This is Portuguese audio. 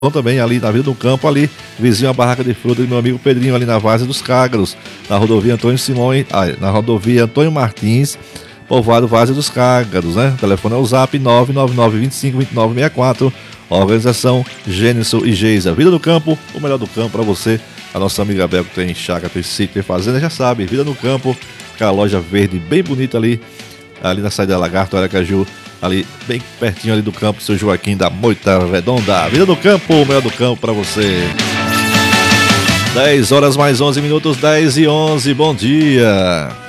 também ali na Vida do Campo, ali, vizinho à barraca de fruta do meu amigo Pedrinho, ali na Várzea dos Cágaros, na rodovia Antônio Simões, na rodovia Antônio Martins, povoado Várzea dos Cágaros, né? O telefone é o zap 999252964, organização Gênesis e Geisa. Vida do Campo, o melhor do campo para você. A nossa amiga Bel, que tem chácara, tem sítio, tem fazenda, já sabe, Vida no Campo, aquela loja verde bem bonita ali na saída da Lagarto, Aracaju, ali bem pertinho ali do campo, seu Joaquim da Moita Redonda. Vida do Campo, o melhor do campo para você. 10 horas mais 11 minutos, 10 e 11, bom dia.